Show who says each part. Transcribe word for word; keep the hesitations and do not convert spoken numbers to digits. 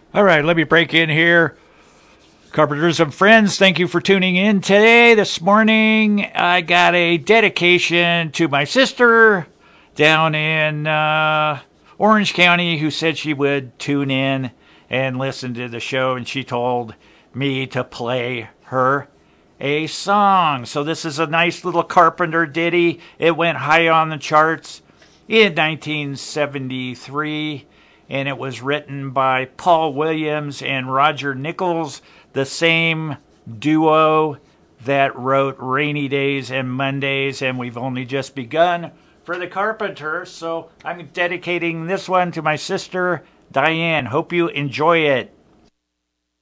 Speaker 1: All right, let me break in here. Carpenters and friends, thank you for tuning in today. This morning, I got a dedication to my sister down in uh, Orange County who said she would tune in and listen to the show, and she told me to play her a song. So this is a nice little Carpenter ditty. It went high on the charts in nineteen seventy-three, and it was written by Paul Williams and Roger Nichols, the same duo that wrote Rainy Days and Mondays, and we've only just begun for the Carpenters. So I'm dedicating this one to my sister, Diane. Hope you enjoy it.